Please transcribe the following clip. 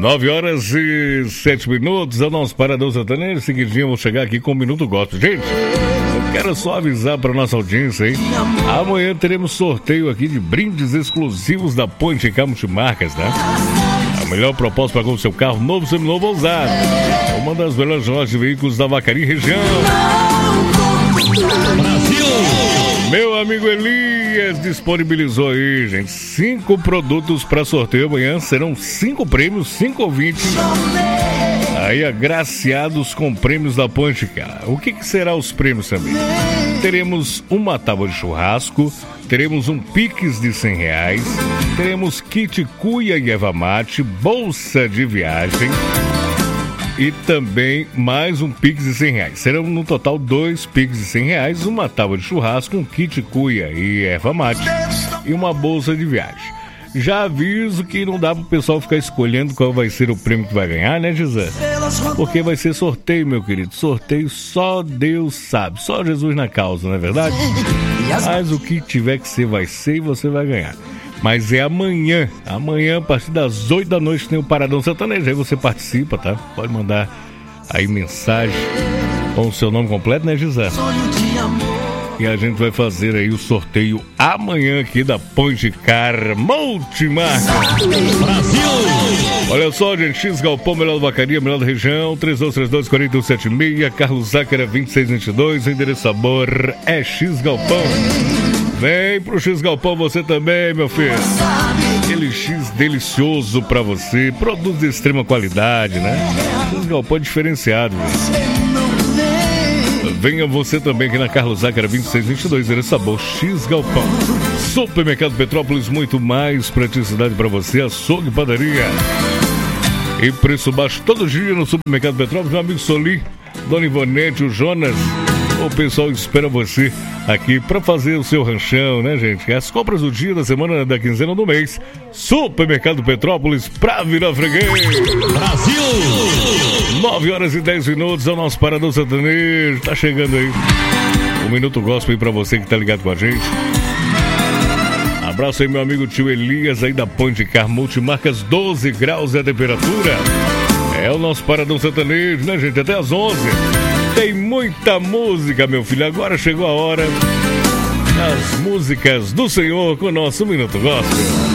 9h07. É o nosso Paradão Sertanejo. Seguidinho, eu vou chegar aqui com um Minuto Gospel. Gente, eu quero só avisar para nossa audiência aí. Amanhã teremos sorteio aqui de brindes exclusivos da Ponte Car Multimarcas, tá? A melhor proposta para com o seu carro novo, seminovo ou usado. Uma das melhores lojas de veículos da Vacaria região. Brasil! Meu amigo Elias disponibilizou aí, gente, 5 produtos para sorteio amanhã. Serão 5 prêmios, 5 ouvintes aí agraciados com prêmios da Ponte Car. O que será os prêmios também? Teremos uma tábua de churrasco, teremos um Pix de R$100, teremos kit cuia e erva mate, bolsa de viagem e também mais um Pix de R$100. Serão no total 2 Pix de R$100, uma tábua de churrasco, um kit cuia e erva mate e uma bolsa de viagem. Já aviso que não dá pro pessoal ficar escolhendo qual vai ser o prêmio que vai ganhar, né, Gisele? Porque vai ser sorteio, meu querido. Sorteio só Deus sabe. Só Jesus na causa, não é verdade? Mas o que tiver que ser, vai ser e você vai ganhar. Mas é amanhã. Amanhã, a partir das 8 da noite, tem o Paradão Sertanejo. Aí você participa, tá? Pode mandar aí mensagem com o seu nome completo, né, Gisele? E a gente vai fazer aí o sorteio amanhã aqui da Ponte Car Multimarcas Brasil. Olha só, gente, X Galpão, melhor da Vacaria, melhor da região, 3232-4176, Carlos Zácara 2622, o endereço sabor é X Galpão. Vem pro X Galpão você também, meu filho. Aquele X delicioso pra você, produtos de extrema qualidade, né? X Galpão é diferenciado, gente. Venha você também aqui na Carlos Zácara 2622, endereço sabor X Galpão. Supermercado Petrópolis, muito mais praticidade para você, açougue e padaria. E preço baixo todo dia no Supermercado Petrópolis. Meu amigo Soli, Dona Ivonete, o Jonas, o pessoal espera você aqui para fazer o seu ranchão, né, gente? As compras do dia, da semana, da quinzena, do mês. Supermercado Petrópolis, pra virar freguês. Brasil! 9h10, é o nosso Paradão Sertanejo. Tá chegando aí um Minuto Gospel aí pra você que tá ligado com a gente. Abraço aí, meu amigo tio Elias aí da Ponte Car Multimarcas, 12 graus é a temperatura. É o nosso Paradão Sertanejo, né, gente? Até às 11. Tem muita música, meu filho. Agora chegou a hora das músicas do Senhor com o nosso Minuto Gospel.